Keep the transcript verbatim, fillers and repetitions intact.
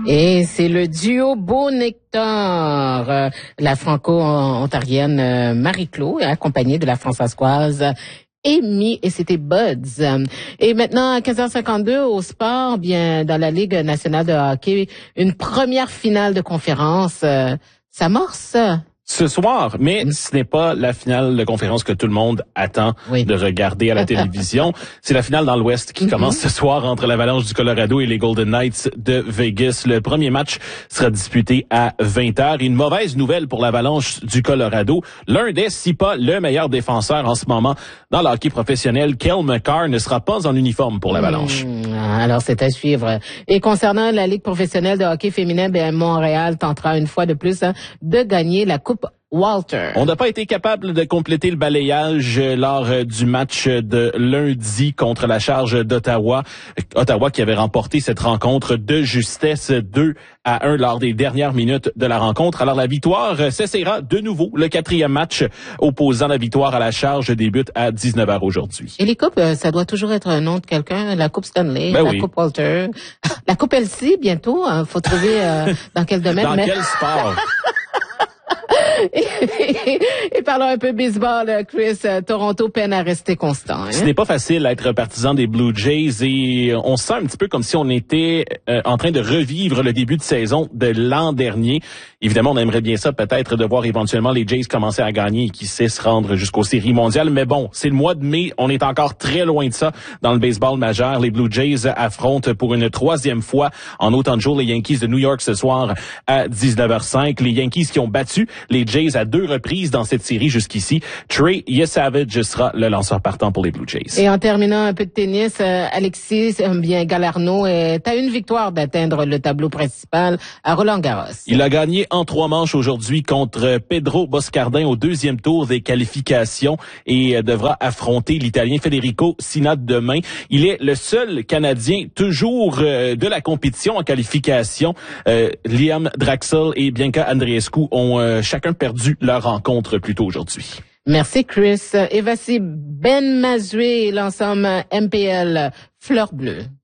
Et c'est le duo Beau Nectar, euh, la franco-ontarienne euh, Marie-Claude, accompagnée de la françaiscoise Amy, et c'était Buds. Et maintenant, à quinze heures cinquante-deux, au sport, bien, dans la Ligue nationale de hockey, une première finale de conférence euh, s'amorce. Ce soir, mais ce n'est pas la finale de conférence que tout le monde attend oui. de regarder à la télévision. C'est la finale dans l'Ouest qui mm-hmm. commence ce soir entre l'Avalanche du Colorado et les Golden Knights de Vegas. Le premier match sera disputé à vingt heures. Une mauvaise nouvelle pour l'Avalanche du Colorado. L'un des, si pas le meilleur défenseur en ce moment dans le hockey professionnel, Cale Makar, ne sera pas en uniforme pour l'Avalanche. Mmh, alors, c'est à suivre. Et concernant la Ligue professionnelle de hockey féminin, bien, Montréal tentera une fois de plus hein, de gagner la Coupe Walter. On n'a pas été capable de compléter le balayage lors du match de lundi contre la Charge d'Ottawa. Ottawa qui avait remporté cette rencontre de justesse deux à un lors des dernières minutes de la rencontre. Alors la victoire s'essaiera de nouveau. Le quatrième match opposant la victoire à la Charge débute à dix-neuf heures aujourd'hui. Et les coupes, ça doit toujours être un nom de quelqu'un. La Coupe Stanley, ben la oui. Coupe Walter, la Coupe Elsie bientôt. Hein, faut trouver euh, dans quel domaine. Dans mais... quel sport? Et, et, et parlons un peu baseball, Chris. Toronto peine à rester constant. Hein? Ce n'est pas facile d'être partisan des Blue Jays et on se sent un petit peu comme si on était euh, en train de revivre le début de saison de l'an dernier. Évidemment, on aimerait bien ça peut-être de voir éventuellement les Jays commencer à gagner et qui sait se rendre jusqu'aux séries mondiales. Mais bon, c'est le mois de mai. On est encore très loin de ça dans le baseball majeur. Les Blue Jays affrontent pour une troisième fois en autant de jours les Yankees de New York ce soir à dix-neuf heures cinq. Les Yankees qui ont battu les Jays à deux reprises dans cette série jusqu'ici. Trey Yesavage sera le lanceur partant pour les Blue Jays. Et en terminant un peu de tennis, euh, Alexis bien Galarneau est à une victoire d'atteindre le tableau principal à Roland-Garros. Il a gagné en trois manches aujourd'hui contre Pedro Boscardin au deuxième tour des qualifications et devra affronter l'Italien Federico Sinat demain. Il est le seul Canadien toujours euh, de la compétition en qualification. Euh, Liam Draxl et Bianca Andreescu ont euh, chacun perdu leur rencontre plus tôt aujourd'hui. Merci Chris. Et voici Ben Mazoué, l'ensemble M P L Fleur Bleue.